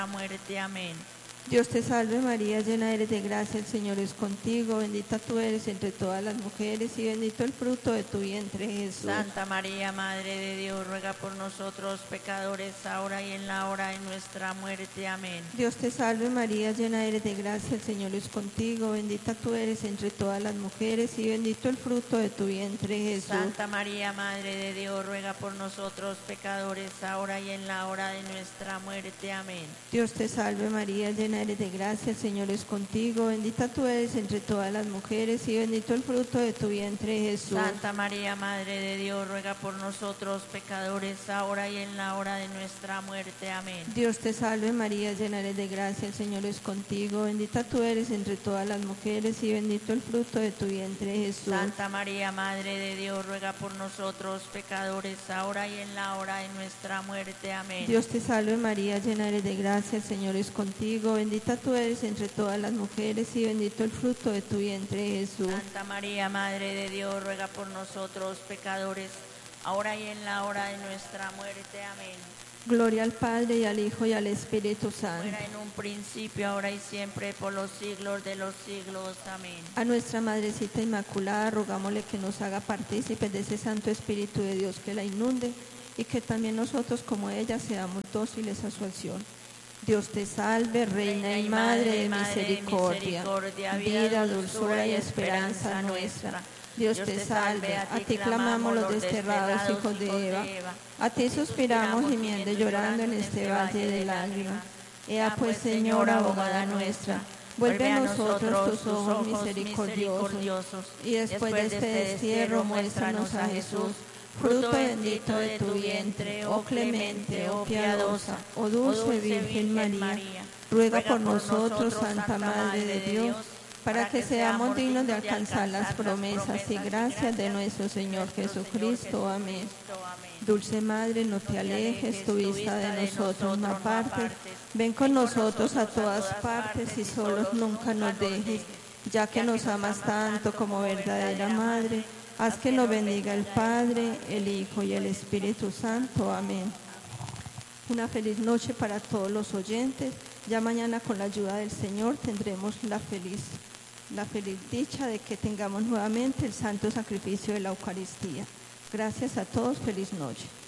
muerte. Amén. Dios te salve María, llena eres de gracia, el Señor es contigo, bendita tú eres entre todas las mujeres y bendito el fruto de tu vientre, Jesús. Santa María, Madre de Dios, ruega por nosotros pecadores, ahora y en la hora de nuestra muerte. Amén. Dios te salve María, llena eres de gracia, el Señor es contigo, bendita tú eres entre todas las mujeres y bendito el fruto de tu vientre, Jesús. Santa María, Madre de Dios, ruega por nosotros pecadores, ahora y en la hora de nuestra muerte. Amén. Dios te salve María, llena eres de gracia, el Señor es contigo, bendita tú eres entre todas las mujeres y bendito el fruto de tu vientre, Jesús. Santa María, Madre de Dios, ruega por nosotros pecadores, ahora y en la hora de nuestra muerte. Amén. Dios te salve María, llena eres de gracia, el Señor es contigo, bendita tú eres entre todas las mujeres y bendito el fruto de tu vientre, Jesús. Santa María, Madre de Dios, ruega por nosotros pecadores, ahora y en la hora de nuestra muerte. Amén. Dios te salve María, llena eres de gracia, el Señor es contigo, bendita tú eres entre todas las mujeres y bendito el fruto de tu vientre, Jesús. Santa María, Madre de Dios, ruega por nosotros pecadores, ahora y en la hora de nuestra muerte. Amén. Gloria al Padre y al Hijo y al Espíritu Santo. Era en un principio, ahora y siempre, por los siglos de los siglos. Amén. A nuestra Madrecita Inmaculada, rogámosle que nos haga partícipes de ese Santo Espíritu de Dios que la inunde y que también nosotros como ella seamos dóciles a su acción. Dios te salve, Reina y Madre de misericordia, vida, dulzura y esperanza nuestra. Dios te salve, a ti clamamos los desterrados hijos de Eva, a ti suspiramos gimiendo y llorando en este valle de lágrimas. Ea pues, Señora, abogada nuestra, vuelve a nosotros tus ojos misericordiosos, y después de este destierro muéstranos a Jesús, fruto bendito de tu vientre, oh clemente, oh piadosa, oh dulce Virgen María. Ruega por nosotros, Santa Madre de Dios, para que seamos dignos de alcanzar las promesas y gracias de nuestro Señor Jesucristo. Amén. Dulce Madre, no te alejes tu vista de nosotros, no apartes. Ven con nosotros a todas partes y solos nunca nos dejes, ya que nos amas tanto como verdadera Madre. Haz que nos bendiga el Padre, el Hijo y el Espíritu Santo. Amén. Una feliz noche para todos los oyentes. Ya mañana, con la ayuda del Señor, tendremos la feliz dicha de que tengamos nuevamente el santo sacrificio de la Eucaristía. Gracias a todos, feliz noche.